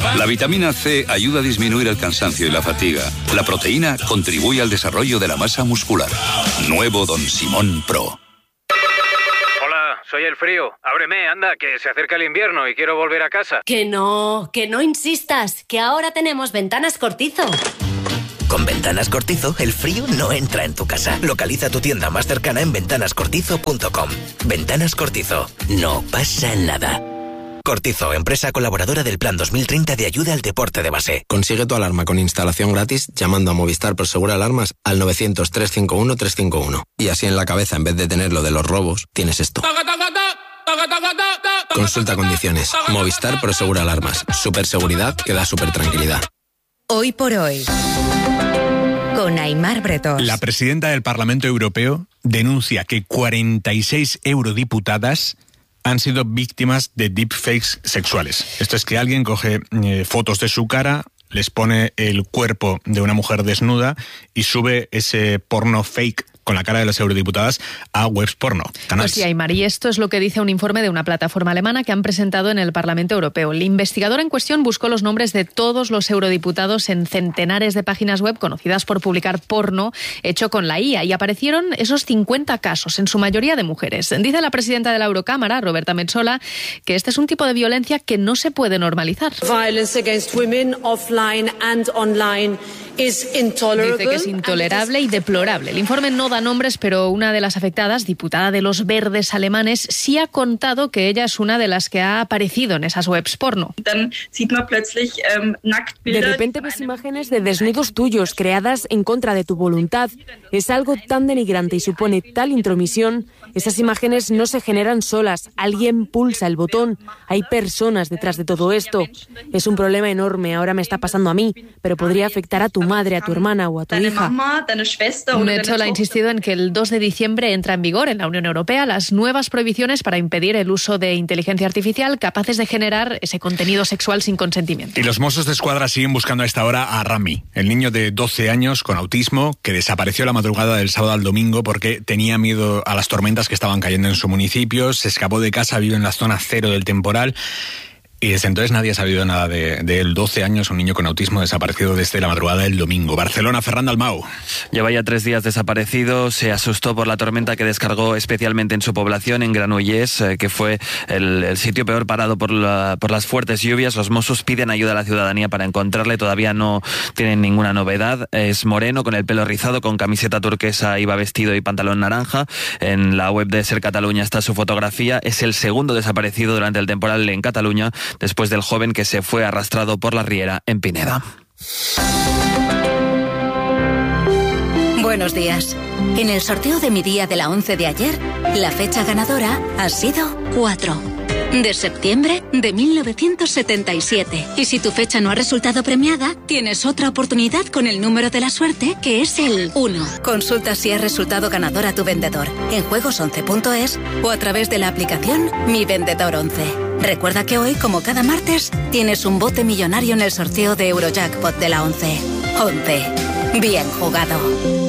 La vitamina C ayuda a disminuir el cansancio y la fatiga. La proteína contribuye al desarrollo de la masa muscular. Nuevo Don Simón Pro. Soy el frío. Ábreme, anda, que se acerca el invierno y quiero volver a casa. Que no insistas, que ahora tenemos Ventanas Cortizo. Con Ventanas Cortizo, el frío no entra en tu casa. Localiza tu tienda más cercana en ventanascortizo.com. Ventanas Cortizo. No pasa nada. Cortizo, empresa colaboradora del Plan 2030 de ayuda al deporte de base. Consigue tu alarma con instalación gratis llamando a Movistar Prosegur Alarmas al 900-351-351. Y así en la cabeza, en vez de tener lo de los robos, tienes esto. Consulta condiciones. Movistar Prosegur Alarmas. Superseguridad que da supertranquilidad. Hoy por hoy, con Aimar Bretos. La presidenta del Parlamento Europeo denuncia que 46 eurodiputadas han sido víctimas de deepfakes sexuales. Esto es que alguien coge fotos de su cara, les pone el cuerpo de una mujer desnuda y sube ese porno fake con la cara de las eurodiputadas a webs porno, canales. Pues sí, Aymar, y esto es lo que dice un informe de una plataforma alemana que han presentado en el Parlamento Europeo. El investigador en cuestión buscó los nombres de todos los eurodiputados en centenares de páginas web conocidas por publicar porno hecho con la IA y aparecieron esos 50 casos, en su mayoría de mujeres. Dice la presidenta de la Eurocámara, Roberta Metsola, que este es un tipo de violencia que no se puede normalizar. Violence against women offline and online is intolerable. Dice que es intolerable y deplorable. El informe no da nombres, pero una de las afectadas, diputada de los Verdes alemanes, sí ha contado que ella es una de las que ha aparecido en esas webs porno. De repente ves imágenes de desnudos tuyos creadas en contra de tu voluntad. Es algo tan denigrante y supone tal intromisión. Esas imágenes no se generan solas. Alguien pulsa el botón. Hay personas detrás de todo esto. Es un problema enorme. Ahora me está pasando a mí, pero podría afectar a tu madre, a tu hermana o a tu hija. Metsola ha insistido en que el 2 de diciembre entra en vigor en la Unión Europea las nuevas prohibiciones para impedir el uso de inteligencia artificial capaces de generar ese contenido sexual sin consentimiento. Y los Mossos de Escuadra siguen buscando a esta hora a Rami, el niño de 12 años con autismo que desapareció la madrugada del sábado al domingo porque tenía miedo a las tormentas que estaban cayendo en su municipio, se escapó de casa, vive en la zona cero del temporal. Y desde entonces nadie ha sabido nada de él. 12 años, un niño con autismo desaparecido desde la madrugada del domingo. Barcelona, Ferran Dalmau. Lleva ya 3 días desaparecido. Se asustó por la tormenta que descargó especialmente en su población, en Granollers, que fue el sitio peor parado por las fuertes lluvias. Los Mossos piden ayuda a la ciudadanía para encontrarle. Todavía no tienen ninguna novedad. Es moreno, con el pelo rizado, con camiseta turquesa, iba vestido y pantalón naranja. En la web de Ser Cataluña está su fotografía. Es el segundo desaparecido durante el temporal en Cataluña, después del joven que se fue arrastrado por la riera en Pineda. Buenos días. En el sorteo de mi día de la 11 de ayer, la fecha ganadora ha sido 4 de septiembre de 1977. Y si tu fecha no ha resultado premiada, tienes otra oportunidad con el número de la suerte, que es el 1. Consulta si has resultado ganador a tu vendedor en juegos11.es o a través de la aplicación Mi Vendedor 11. Recuerda que hoy, como cada martes, tienes un bote millonario en el sorteo de Eurojackpot de la 11. 11. Bien jugado.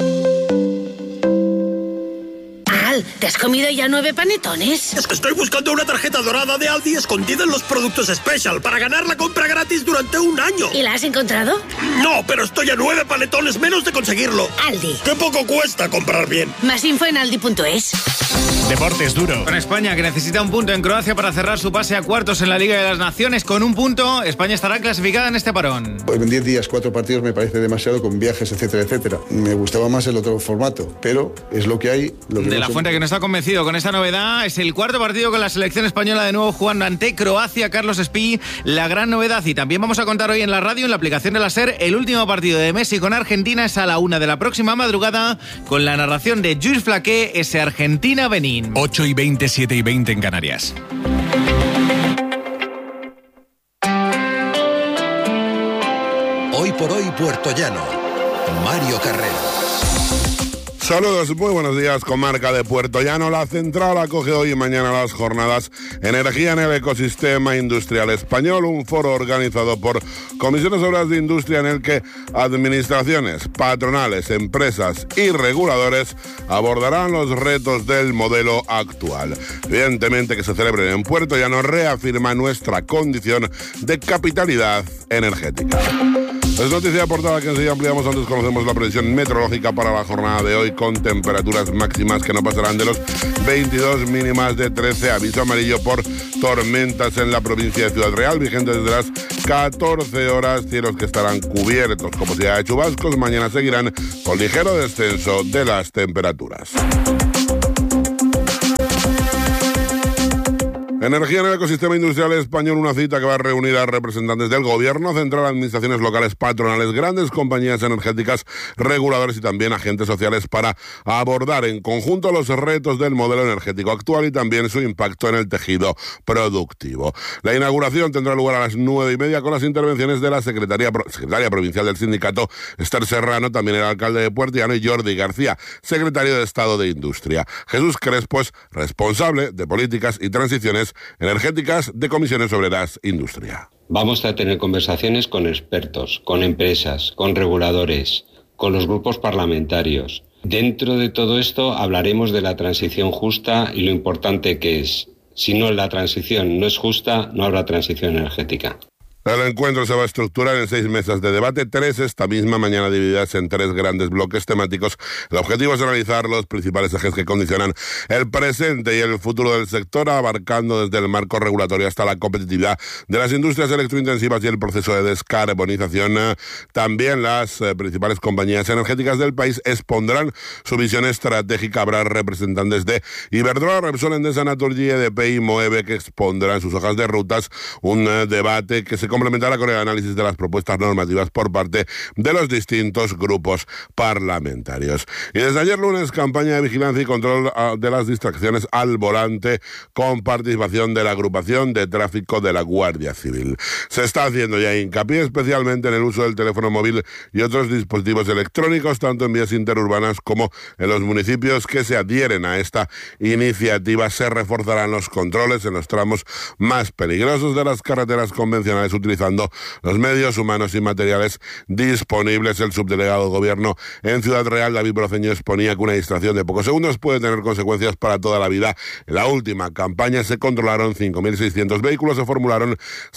¿Te has comido ya 9 panetones? Es que estoy buscando una tarjeta dorada de Aldi escondida en los productos Special para ganar la compra gratis durante un año. ¿Y la has encontrado? No, pero estoy a 9 panetones menos de conseguirlo. Aldi. ¡Qué poco cuesta comprar bien! Más info en aldi.es. Deportes duro. Con España, que necesita un punto en Croacia para cerrar su pase a cuartos en la Liga de las Naciones. Con un punto, España estará clasificada en este parón. En 10 días, 4 partidos me parece demasiado, con viajes, etcétera, etcétera. Me gustaba más el otro formato, pero es lo que hay. De la Fuente, que no está convencido con esta novedad, es el cuarto partido con la selección española de nuevo jugando ante Croacia. Carlos Espí, la gran novedad. Y también vamos a contar hoy en la radio, en la aplicación de la SER, el último partido de Messi con Argentina es a la 1 de la próxima madrugada, con la narración de Lluís Flaqué, ese Argentina-Benín. 8:20, 7:20 en Canarias. Hoy por hoy, Puertollano. Mario Carrero. Saludos, muy buenos días, comarca de Puerto Llano. La central acoge hoy y mañana las jornadas Energía en el Ecosistema Industrial Español, un foro organizado por Comisiones Obreras de Industria en el que administraciones, patronales, empresas y reguladores abordarán los retos del modelo actual. Evidentemente, que se celebren en Puerto Llano reafirma nuestra condición de capitalidad energética. Es noticia de portada que enseguida ampliamos. Antes conocemos la previsión meteorológica para la jornada de hoy, con temperaturas máximas que no pasarán de los 22, mínimas de 13. Aviso amarillo por tormentas en la provincia de Ciudad Real, vigente desde las 14 horas. Cielos que estarán cubiertos con posibilidad de chubascos. Mañana seguirán con ligero descenso de las temperaturas. Energía en el Ecosistema Industrial Español, una cita que va a reunir a representantes del Gobierno central, administraciones locales, patronales, grandes compañías energéticas, reguladores y también agentes sociales para abordar en conjunto los retos del modelo energético actual y también su impacto en el tejido productivo. La inauguración tendrá lugar a las 9:30 con las intervenciones de la secretaria provincial del sindicato, Esther Serrano, también el alcalde de Puerto Llano, y Jordi García, secretario de Estado de Industria. Jesús Crespo es responsable de políticas y transiciones energéticas de Comisiones Obreras Industria. Vamos a tener conversaciones con expertos, con empresas, con reguladores, con los grupos parlamentarios. Dentro de todo esto hablaremos de la transición justa y lo importante que es. Si no, la transición no es justa, no habrá transición energética. El encuentro se va a estructurar en 6 mesas de debate, 3 esta misma mañana divididas en 3 grandes bloques temáticos. El objetivo es analizar los principales ejes que condicionan el presente y el futuro del sector, abarcando desde el marco regulatorio hasta la competitividad de las industrias electrointensivas y el proceso de descarbonización. También las principales compañías energéticas del país expondrán su visión estratégica. Habrá representantes de Iberdrola, Repsol, Endesa, Naturgy, EDP y Moeve que expondrán sus hojas de rutas. Un debate que se complementará con el análisis de las propuestas normativas por parte de los distintos grupos parlamentarios. Y desde ayer lunes, campaña de vigilancia y control de las distracciones al volante con participación de la agrupación de tráfico de la Guardia Civil. Se está haciendo ya hincapié especialmente en el uso del teléfono móvil y otros dispositivos electrónicos, tanto en vías interurbanas como en los municipios que se adhieren a esta iniciativa. Se reforzarán los controles en los tramos más peligrosos de las carreteras convencionales, utilizando los medios humanos y materiales disponibles. El subdelegado de Gobierno en Ciudad Real, David Broceño, exponía que una distracción de pocos segundos puede tener consecuencias para toda la vida. En la última campaña se controlaron 5.600 vehículos, se formularon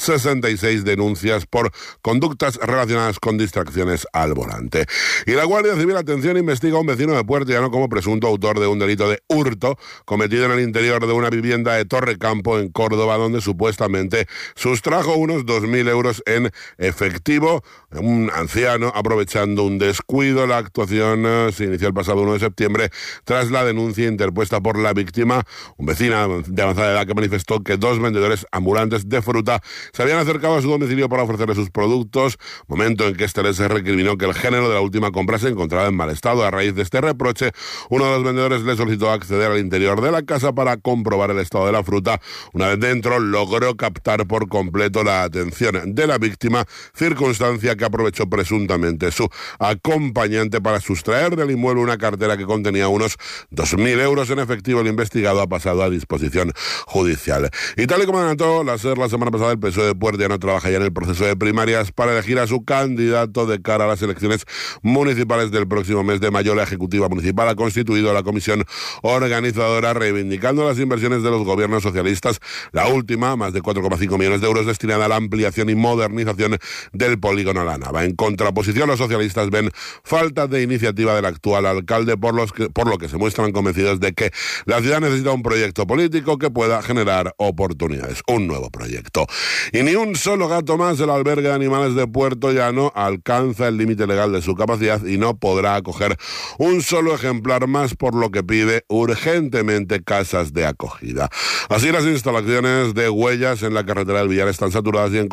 66 denuncias por conductas relacionadas con distracciones al volante. Y la Guardia Civil, atención, investiga a un vecino de Puerto Llano como presunto autor de un delito de hurto cometido en el interior de una vivienda de Torrecampo, en Córdoba, donde supuestamente sustrajo unos 2.000 euros en efectivo. Un anciano, aprovechando un descuido. La actuación se inició el pasado 1 de septiembre tras la denuncia interpuesta por la víctima, un vecino de avanzada edad, que manifestó que 2 vendedores ambulantes de fruta se habían acercado a su domicilio para ofrecerle sus productos, momento en que este les recriminó que el género de la última compra se encontraba en mal estado. A raíz de este reproche, uno de los vendedores le solicitó acceder al interior de la casa para comprobar el estado de la fruta. Una vez dentro, logró captar por completo la atención de la víctima, circunstancia que aprovechó presuntamente su acompañante para sustraer del inmueble una cartera que contenía unos 2.000 euros en efectivo. El investigado ha pasado a disposición judicial. Y tal y como adelantó la SER la semana pasada, el PSOE de Puerto Llano trabaja ya en el proceso de primarias para elegir a su candidato de cara a las elecciones municipales del próximo mes de mayo. La Ejecutiva Municipal ha constituido la comisión organizadora, reivindicando las inversiones de los gobiernos socialistas. La última, más de 4,5 millones de euros, destinada a la ampliación y modernización del polígono La Nava. En contraposición, los socialistas ven falta de iniciativa del actual alcalde, por lo que se muestran convencidos de que la ciudad necesita un proyecto político que pueda generar oportunidades, un nuevo proyecto. Y ni un solo gato más. El albergue de animales de Puerto Llano alcanza el límite legal de su capacidad y no podrá acoger un solo ejemplar más, por lo que pide urgentemente casas de acogida. Así, las instalaciones de Huellas en la carretera del Villar están saturadas y en consecuencia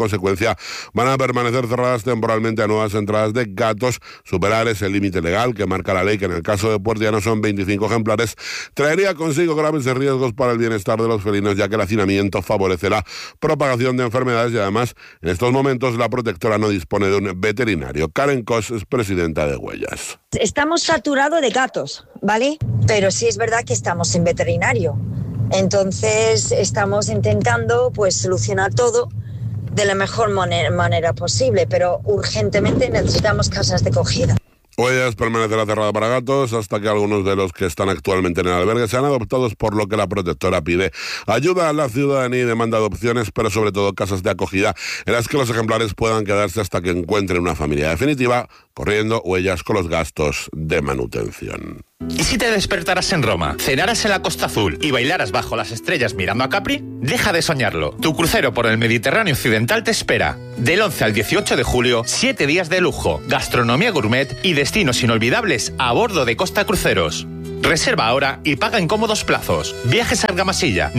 consecuencia van a permanecer cerradas temporalmente a nuevas entradas de gatos. Superar ese límite legal que marca la ley, que en el caso de Puerto Llano son 25 ejemplares, traería consigo graves riesgos para el bienestar de los felinos, ya que el hacinamiento favorece la propagación de enfermedades y además en estos momentos la protectora no dispone de un veterinario. Karen Cos es presidenta de Huellas. Estamos saturados de gatos, ¿vale? Pero sí es verdad que estamos sin veterinario. Entonces estamos intentando pues solucionar todo de la mejor manera posible, pero urgentemente necesitamos casas de acogida. Huellas permanecerá cerrada para gatos hasta que algunos de los que están actualmente en el albergue sean adoptados, por lo que la protectora pide ayuda a la ciudadanía y demanda adopciones, pero sobre todo casas de acogida en las que los ejemplares puedan quedarse hasta que encuentren una familia definitiva, corriendo Huellas con los gastos de manutención. ¿Y si te despertaras en Roma, cenaras en la Costa Azul y bailaras bajo las estrellas mirando a Capri? Deja de soñarlo. Tu crucero por el Mediterráneo Occidental te espera. Del 11 al 18 de julio, 7 días de lujo, gastronomía gourmet y destinos inolvidables a bordo de Costa Cruceros. Reserva ahora y paga en cómodos plazos. Viajes a Argamasilla,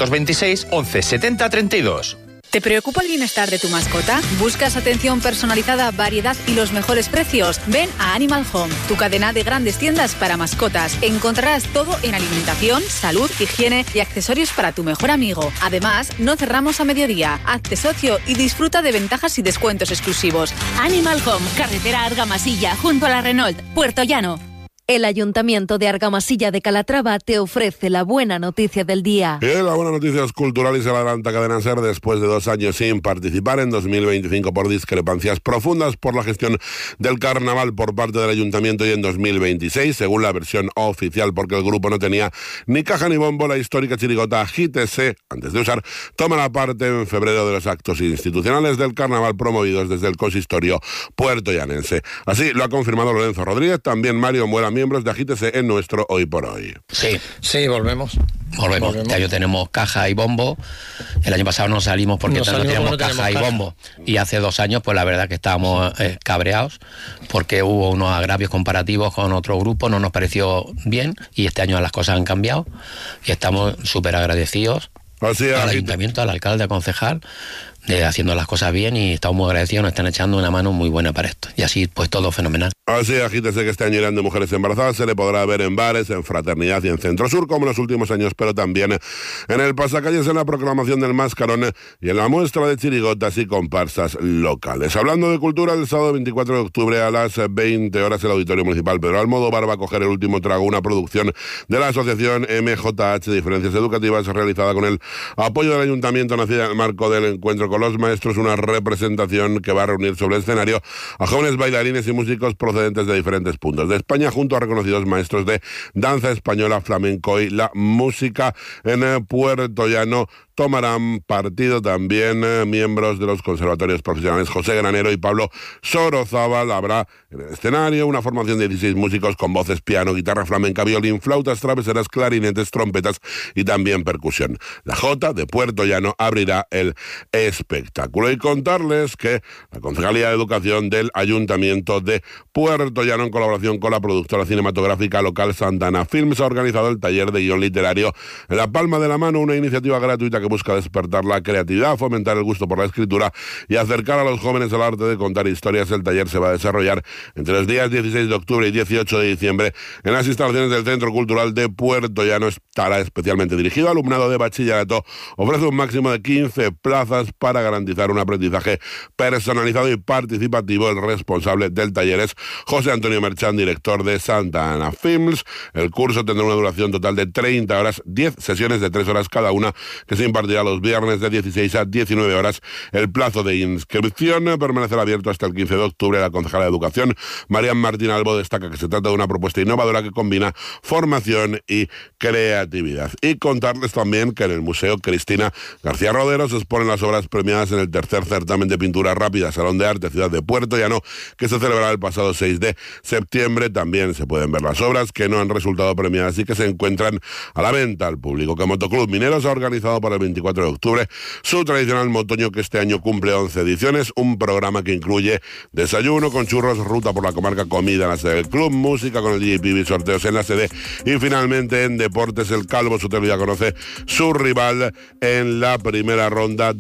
926 11 70 32. ¿Te preocupa el bienestar de tu mascota? ¿Buscas atención personalizada, variedad y los mejores precios? Ven a Animal Home, tu cadena de grandes tiendas para mascotas. Encontrarás todo en alimentación, salud, higiene y accesorios para tu mejor amigo. Además, no cerramos a mediodía. Hazte socio y disfruta de ventajas y descuentos exclusivos. Animal Home, carretera Argamasilla, junto a la Renault, Puerto Llano. El Ayuntamiento de Argamasilla de Calatrava te ofrece la buena noticia del día. Y la buena noticia es cultural y se la adelanta Cadena SER después de 2 años sin participar en 2025 por discrepancias profundas por la gestión del carnaval por parte del Ayuntamiento y en 2026, según la versión oficial, porque el grupo no tenía ni caja ni bombo. La histórica chirigota Agítese, antes de usar, toma la parte en febrero de los actos institucionales del carnaval promovidos desde el consistorio puertoyanense. Así lo ha confirmado Lorenzo Rodríguez, también Mario Muela, miembros de Agítese en nuestro Hoy por Hoy. Sí, volvemos. Este año tenemos caja y bombo. El año pasado no salimos porque no teníamos caja y bombo. Y hace 2 años, pues la verdad que estábamos cabreados porque hubo unos agravios comparativos con otro grupo, no nos pareció bien y este año las cosas han cambiado y estamos súper agradecidos al ayuntamiento, al alcalde, al concejal, de haciendo las cosas bien y estamos muy agradecidos, nos están echando una mano muy buena para esto. Y así, pues todo fenomenal. Así, Agítese, que este año irán de mujeres embarazadas, se le podrá ver en bares, en Fraternidad y en Centro Sur, como en los últimos años, pero también en el pasacalles, en la proclamación del Mascarón y en la muestra de chirigotas y comparsas locales. Hablando de cultura, el sábado 24 de octubre a las 20 horas el Auditorio Municipal Pedro Almodóvar va a coger el último trago, una producción de la asociación MJH Diferencias Educativas, realizada con el apoyo del Ayuntamiento, nacida en el marco del encuentro con los maestros, una representación que va a reunir sobre el escenario a jóvenes bailarines y músicos procedentes de diferentes puntos de España, junto a reconocidos maestros de danza española, flamenco y la música. En Puerto Llano tomarán partido también miembros de los conservatorios profesionales José Granero y Pablo Sorozábal. Habrá en el escenario una formación de 16 músicos con voces, piano, guitarra flamenca, violín, flautas traveseras, clarinetes, trompetas y también percusión. La Jota de Puerto Llano abrirá el espectáculo. Y contarles que la Concejalía de Educación del Ayuntamiento de Puerto Llano, en colaboración con la productora cinematográfica local Santana Films, ha organizado el taller de guión literario en la palma de la mano, una iniciativa gratuita que busca despertar la creatividad, fomentar el gusto por la escritura y acercar a los jóvenes al arte de contar historias. El taller se va a desarrollar entre los días 16 de octubre y 18 de diciembre en las instalaciones del Centro Cultural de Puerto Llano. Estará especialmente dirigido al alumnado de bachillerato. Ofrece un máximo de 15 plazas para garantizar un aprendizaje personalizado y participativo. El responsable del taller es José Antonio Merchán, director de Santa Ana Films. El curso tendrá una duración total de 30 horas, 10 sesiones de 3 horas cada una, que se impartirá los viernes de 16 a 19 horas. El plazo de inscripción permanecerá abierto hasta el 15 de octubre. La concejala de Educación, Marian Martín Albo, destaca que se trata de una propuesta innovadora que combina formación y creatividad. Y contarles también que en el Museo Cristina García Rodero se exponen las obras premiadas en el tercer certamen de pintura rápida Salón de Arte Ciudad de Puerto Llano, que se celebrará el pasado 6 de septiembre. También se pueden ver las obras que no han resultado premiadas y que se encuentran a la venta al público. Que Motoclub Mineros ha organizado para el 24 de octubre su tradicional motoño, que este año cumple 11 ediciones, un programa que incluye desayuno con churros, ruta por la comarca, comida en la sede del club, música con el DJP, sorteos en la sede y finalmente en deportes el Calvo Sotelo ya conoce su rival en la primera ronda de Copa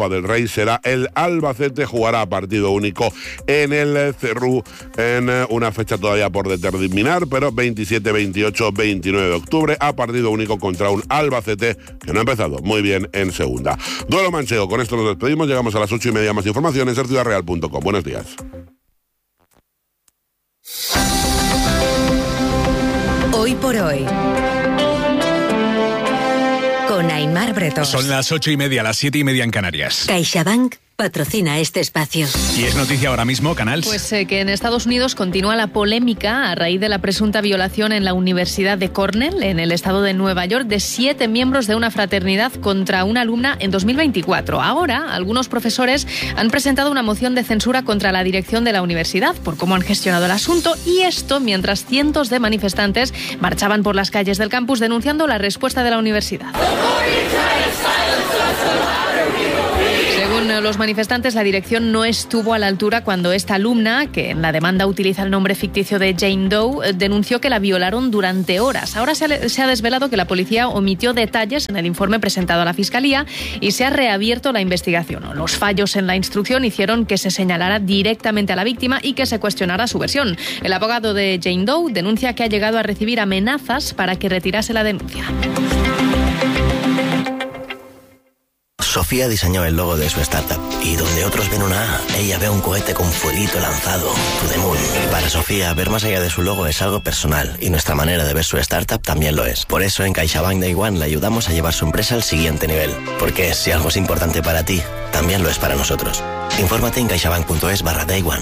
Copa del Rey será el Albacete, jugará a partido único en el Cerrú en una fecha todavía por determinar, pero 27, 28, 29 de octubre, a partido único contra un Albacete que no ha empezado muy bien en segunda. Duelo manchego, con esto nos despedimos, llegamos a las 8:30, más información en serciudadreal.com. Buenos días. Hoy por hoy, con Aimar Bretón. Son las 8:30, las 7:30 en Canarias. CaixaBank patrocina este espacio. Y es noticia ahora mismo, Canals. Pues que en Estados Unidos continúa la polémica a raíz de la presunta violación en la Universidad de Cornell, en el estado de Nueva York, de 7 miembros de una fraternidad contra una alumna en 2024. Ahora, algunos profesores han presentado una moción de censura contra la dirección de la universidad por cómo han gestionado el asunto, y esto mientras cientos de manifestantes marchaban por las calles del campus denunciando la respuesta de la universidad. Según los manifestantes, la dirección no estuvo a la altura cuando esta alumna, que en la demanda utiliza el nombre ficticio de Jane Doe, denunció que la violaron durante horas. Ahora se ha desvelado que la policía omitió detalles en el informe presentado a la Fiscalía y se ha reabierto la investigación. Los fallos en la instrucción hicieron que se señalara directamente a la víctima y que se cuestionara su versión. El abogado de Jane Doe denuncia que ha llegado a recibir amenazas para que retirase la denuncia. Sofía diseñó el logo de su startup y donde otros ven una A, ella ve un cohete con fueguito lanzado, to the moon. Y para Sofía, ver más allá de su logo es algo personal y nuestra manera de ver su startup también lo es. Por eso en CaixaBank Day One le ayudamos a llevar su empresa al siguiente nivel. Porque si algo es importante para ti, también lo es para nosotros. Infórmate en caixabank.es/Day One.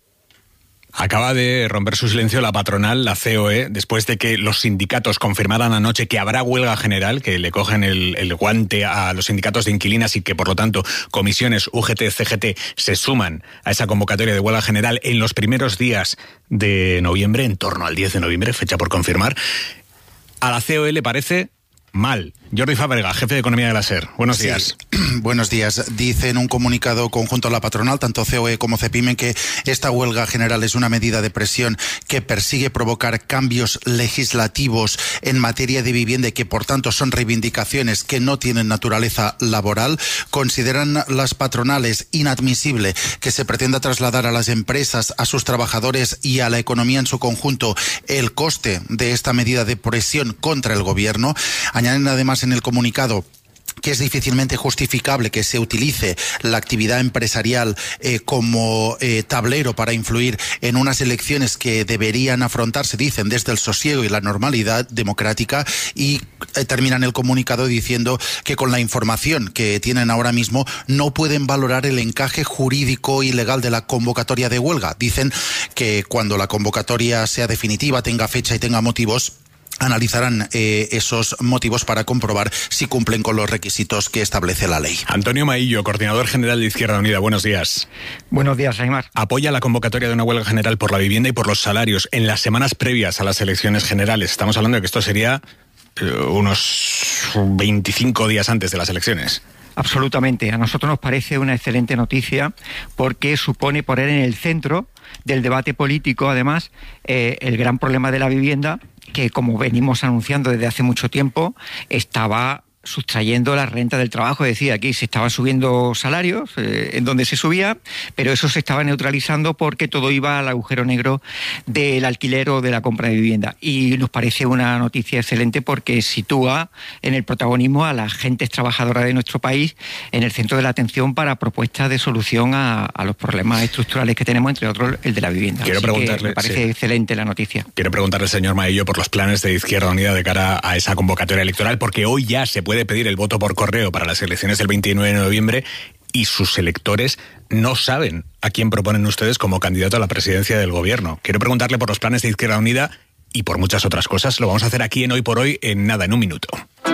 Acaba de romper su silencio la patronal, la COE, después de que los sindicatos confirmaran anoche que habrá huelga general, que le cogen el guante a los sindicatos de inquilinas y que, por lo tanto, comisiones UGT, CGT se suman a esa convocatoria de huelga general en los primeros días de noviembre, en torno al 10 de noviembre, fecha por confirmar. A la COE le parece mal. Jordi Fábrega, jefe de Economía de la SER. Buenos días. Buenos días. Dice en un comunicado conjunto a la patronal, tanto COE como CEPIME, que esta huelga general es una medida de presión que persigue provocar cambios legislativos en materia de vivienda y que, por tanto, son reivindicaciones que no tienen naturaleza laboral. Consideran las patronales inadmisible que se pretenda trasladar a las empresas, a sus trabajadores y a la economía en su conjunto el coste de esta medida de presión contra el gobierno. Añaden además en el comunicado que es difícilmente justificable que se utilice la actividad empresarial como tablero para influir en unas elecciones que deberían afrontarse, dicen, desde el sosiego y la normalidad democrática, y terminan el comunicado diciendo que con la información que tienen ahora mismo no pueden valorar el encaje jurídico y legal de la convocatoria de huelga. Dicen que cuando la convocatoria sea definitiva, tenga fecha y tenga motivos, analizarán esos motivos para comprobar si cumplen con los requisitos que establece la ley. Antonio Maillo, coordinador general de Izquierda Unida. Buenos días. Buenos días, Aimar. Apoya la convocatoria de una huelga general por la vivienda y por los salarios en las semanas previas a las elecciones generales. Estamos hablando de que esto sería unos 25 días antes de las elecciones. Absolutamente. A nosotros nos parece una excelente noticia porque supone poner en el centro del debate político, además, el gran problema de la vivienda, que, como venimos anunciando desde hace mucho tiempo, estaba sustrayendo la renta del trabajo. Es decir, aquí se estaban subiendo salarios, en donde se subía, pero eso se estaba neutralizando porque todo iba al agujero negro del alquiler o de la compra de vivienda. Y nos parece una noticia excelente porque sitúa en el protagonismo a las gentes trabajadoras de nuestro país en el centro de la atención para propuestas de solución a los problemas estructurales que tenemos, entre otros el de la vivienda. Quiero preguntarle, me parece excelente la noticia. Quiero preguntarle al señor Maillo por los planes de Izquierda Unida de cara a esa convocatoria electoral, porque hoy ya se puede pedir el voto por correo para las elecciones del 29 de noviembre y sus electores no saben a quién proponen ustedes como candidato a la presidencia del gobierno. Quiero preguntarle por los planes de Izquierda Unida y por muchas otras cosas. Lo vamos a hacer aquí en Hoy por Hoy en nada, en un minuto.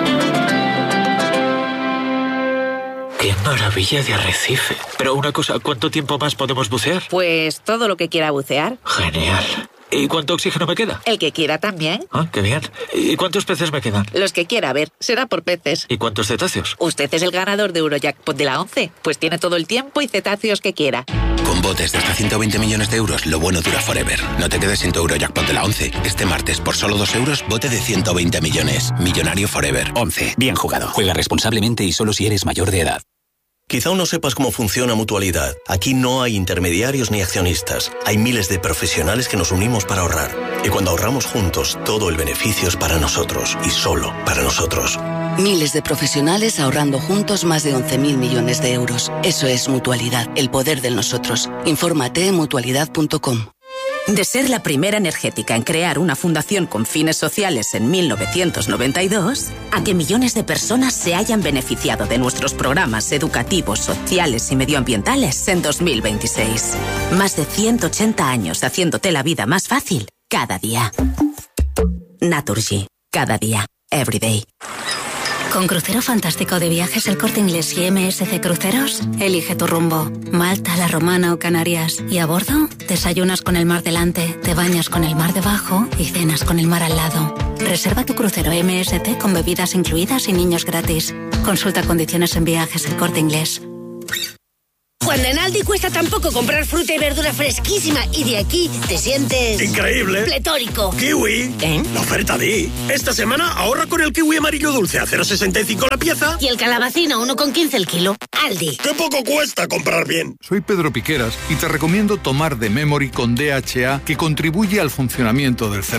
¡Qué maravilla de arrecife! Pero una cosa, ¿cuánto tiempo más podemos bucear? Pues todo lo que quiera bucear. Genial. ¿Y cuánto oxígeno me queda? El que quiera también. Ah, qué bien. ¿Y cuántos peces me quedan? Los que quiera, a ver, será por peces. ¿Y cuántos cetáceos? Usted es el ganador de Eurojackpot de la 11, pues tiene todo el tiempo y cetáceos que quiera. Con botes de hasta 120 millones de euros, lo bueno dura forever. No te quedes sin tu Eurojackpot de la 11. Este martes, por solo 2 euros, bote de 120 millones. Millonario forever. 11. Bien jugado. Juega responsablemente y solo si eres mayor de edad. Quizá aún no sepas cómo funciona Mutualidad. Aquí no hay intermediarios ni accionistas. Hay miles de profesionales que nos unimos para ahorrar. Y cuando ahorramos juntos, todo el beneficio es para nosotros y solo para nosotros. Miles de profesionales ahorrando juntos más de 11.000 millones de euros. Eso es Mutualidad, el poder del nosotros. Infórmate en mutualidad.com. De ser la primera energética en crear una fundación con fines sociales en 1992, a que millones de personas se hayan beneficiado de nuestros programas educativos, sociales y medioambientales en 2026. Más de 180 años haciéndote la vida más fácil cada día. Naturgy. Cada día. Every day. Con Crucero Fantástico de Viajes El Corte Inglés y MSC Cruceros, elige tu rumbo. Malta, La Romana o Canarias. Y a bordo, desayunas con el mar delante, te bañas con el mar debajo y cenas con el mar al lado. Reserva tu crucero MSC con bebidas incluidas y niños gratis. Consulta condiciones en Viajes El Corte Inglés. Cuando en Aldi cuesta tan poco comprar fruta y verdura fresquísima y de aquí te sientes... ¡increíble! ¡Pletórico! ¡Kiwi! La oferta Di. Esta semana ahorra con el kiwi amarillo dulce a 0,65 la pieza. Y el calabacín a 1,15 el kilo. Aldi. ¡Qué poco cuesta comprar bien! Soy Pedro Piqueras y te recomiendo tomar The Memory con DHA, que contribuye al funcionamiento del cerebro.